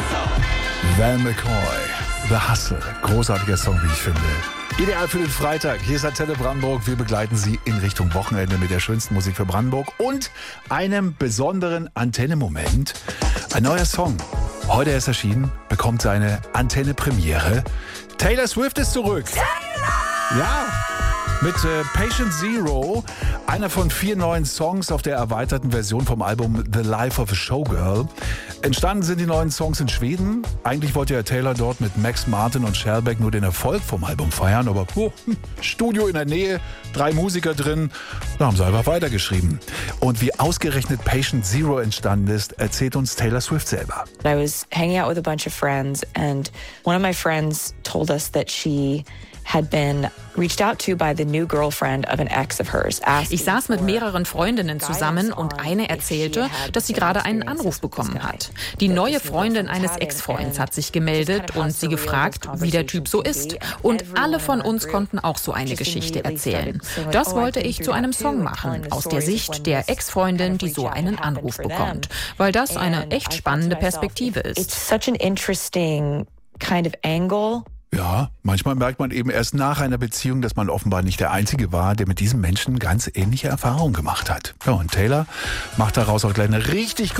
Val McCoy, The Hustle. Großartiger Song, wie ich finde. Ideal für den Freitag. Hier ist Antenne Brandenburg. Wir begleiten Sie in Richtung Wochenende mit der schönsten Musik für Brandenburg und einem besonderen Antenne-Moment. Ein neuer Song. Heute erst erschienen, bekommt seine Antenne-Premiere. Taylor Swift ist zurück. Taylor! Ja. Mit Patient Zero, einer von 4 neuen Songs auf der erweiterten Version vom Album The Life of a Showgirl. Entstanden sind die neuen Songs in Schweden. Eigentlich wollte ja Taylor dort mit Max Martin und Shellback nur den Erfolg vom Album feiern, aber Studio in der Nähe, 3 Musiker drin, da haben sie einfach weitergeschrieben. Und wie ausgerechnet Patient Zero entstanden ist, erzählt uns Taylor Swift selber. I was hanging out with a bunch of friends and one of my friends told us that she had been reached out to by the new girlfriend of an ex of hers. Ich saß mit mehreren Freundinnen zusammen und eine erzählte, dass sie gerade einen Anruf bekommen hat. Die neue Freundin eines Ex-Freunds hat sich gemeldet und sie gefragt, wie der Typ so ist. Und alle von uns konnten auch so eine Geschichte erzählen. Das wollte ich zu einem Song machen, aus der Sicht der Ex-Freundin, die so einen Anruf bekommt. Weil das eine echt spannende Perspektive ist. It's such an interesting kind of angle. Ja, manchmal merkt man eben erst nach einer Beziehung, dass man offenbar nicht der Einzige war, der mit diesem Menschen ganz ähnliche Erfahrungen gemacht hat. Ja, und Taylor macht daraus auch gleich eine richtig